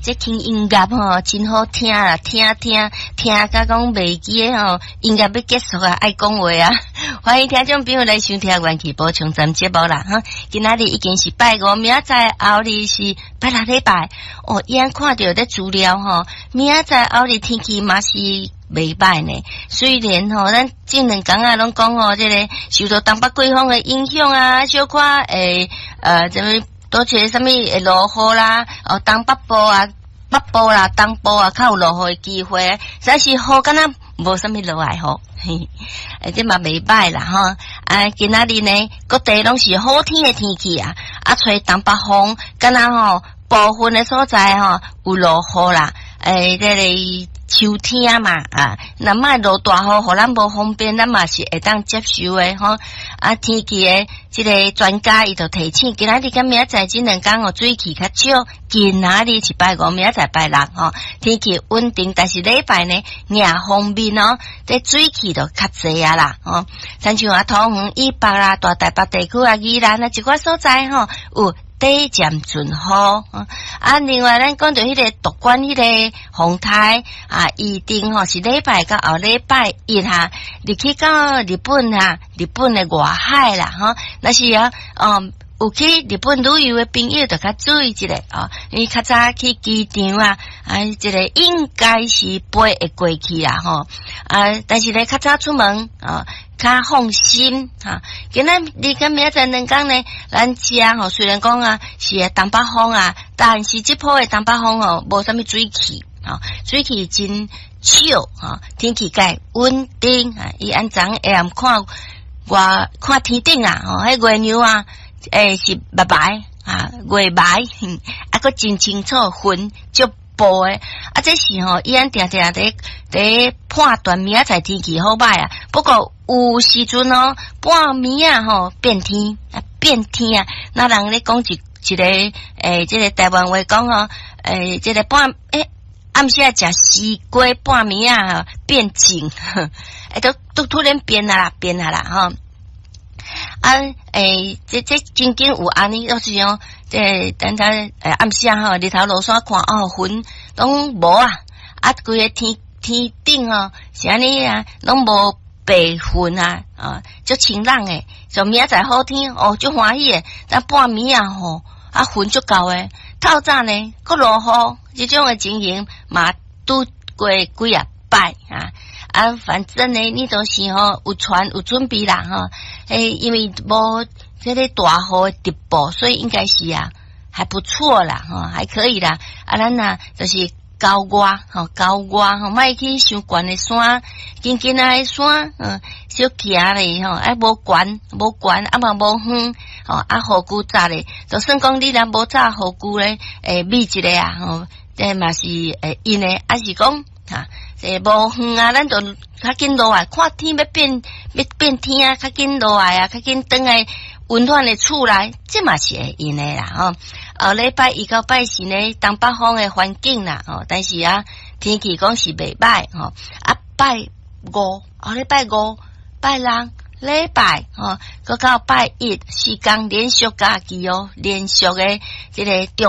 这听音乐吼真好听啦，听甲讲袂记诶吼，音乐要结束啊，爱讲话啊！欢迎听众朋友来收听元气补充站节目啦哈！今仔日已经是拜五，明仔载后日是拜六礼拜。哦，伊安看到咧资料吼，明仔载后日天气嘛是袂歹呢。虽然吼，咱近两工啊拢讲吼，这个受到东北季风诶影响啊，小可这个多些什么会落雨啦，东北部啊、北部啦、东部啊，较有落雨诶机会。但是雨敢若无什么落来吼，这嘛袂歹啦吼。今仔日呢，各地拢是好天诶天气啊，吹东北风，敢若吼部分诶所在吼有落雨啦。这个秋天嘛若莫落大雨，互咱无方便，咱嘛是会当接受诶吼。天气诶，这个专家伊就提醒，今仔日甲明仔载这两天哦，水气较少。今仔日是拜五，明仔载拜六吼，天气稳定，但是礼拜呢，夜方面哦，这水气就较济啊啦吼。像桃园以北啦、大台北地区啊、宜兰啊一寡所在吼有短暂阵雨另外咱讲到迄个独管迄个风台预定吼是礼拜到后礼拜一入去到日本日本的外海啦吼，那是有去日本旅游的朋友就较注意一下因为较早去机场这个应该是飞会过去啦吼但是咧较早出门较放心今仔日跟明仔载两天呢，咱遮虽然讲是东北风但是这波的东北风无啥物水汽水汽真少天气介稳定伊按昨下看天顶迄月亮是白白月白佫真清楚云足薄诶这是伊安定定伫判断明仔载天气好歹不过有时阵半暝变天那人咧讲一个这个台湾话讲这个暗时食西瓜半暝变静都突然变啦吼这真经有安尼，有时这等下暗时日头落山看云拢无规个天顶是安尼拢无白云足清朗诶，就明仔载好天足欢喜诶，但半暝云足够诶，透早呢佫落雨，这种诶情形嘛拄过几啊摆反正呢，你都是有船有准备啦因为无这个大雨的直播，所以应该是还不错啦还可以啦咱就是高外莫去伤悬的山，近的山小行咧无悬嘛无远好久早咧，就算讲你若无早好久咧美一个这嘛是因诶是讲这无远咱就较紧落来，看天要变天较紧落来较紧转来温暖的厝内，这嘛是会用的啦礼拜一到拜四呢，东北风的环境啦但是天气讲是袂歹拜五礼拜五、拜六、礼拜到拜一4天连续假期连续的这个